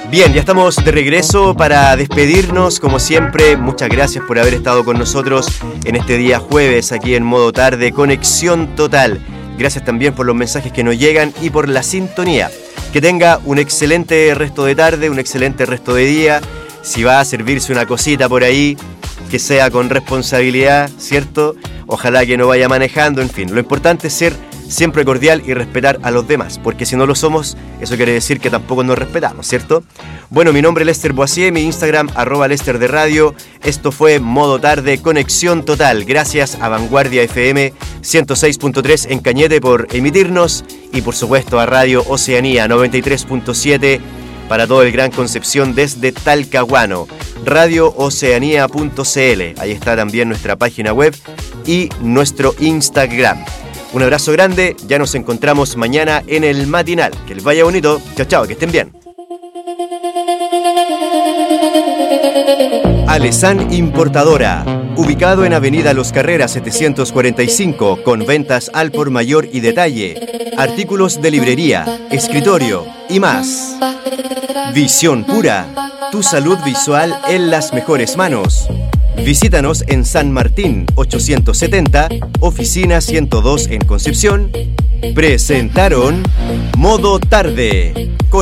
Bien, ya estamos de regreso para despedirnos. Como siempre, muchas gracias por haber estado con nosotros en este día jueves aquí en Modo Tarde, Conexión Total. Gracias también por los mensajes que nos llegan y por la sintonía. Que tenga un excelente resto de tarde, un excelente resto de día. Si va a servirse una cosita por ahí, que sea con responsabilidad, ¿cierto? Ojalá que no vaya manejando, en fin. Lo importante es ser siempre cordial y respetar a los demás, porque si no lo somos, eso quiere decir que tampoco nos respetamos, ¿cierto? Bueno, mi nombre es Lester Boisier, mi Instagram, @Lester de Radio. Esto fue Modo Tarde, Conexión Total. Gracias a Vanguardia FM 106.3 en Cañete por emitirnos y por supuesto a Radio Oceanía 93.7 para todo el Gran Concepción desde Talcahuano. RadioOceanía.cl, ahí está también nuestra página web y nuestro Instagram. Un abrazo grande, ya nos encontramos mañana en el matinal. Que les vaya bonito, chao chao, que estén bien. Alesan Importadora, ubicado en Avenida Los Carreras 745, con ventas al por mayor y detalle, artículos de librería, escritorio y más. Visión Pura, tu salud visual en las mejores manos. Visítanos en San Martín 870, oficina 102 en Concepción. Presentaron Modo Tarde.